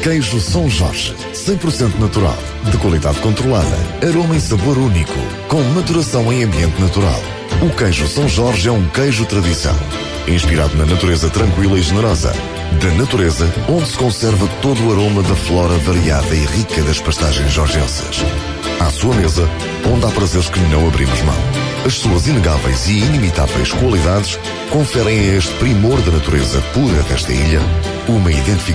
Queijo São Jorge, 100% natural, de qualidade controlada, aroma e sabor único, com maturação em ambiente natural. O queijo São Jorge é um queijo tradição, inspirado na natureza tranquila e generosa. Da natureza, onde se conserva todo o aroma da flora variada e rica das pastagens jorgenses. À sua mesa, onde há prazeres que não abrimos mão. As suas inegáveis e inimitáveis qualidades conferem a este primor da natureza pura desta ilha uma identificação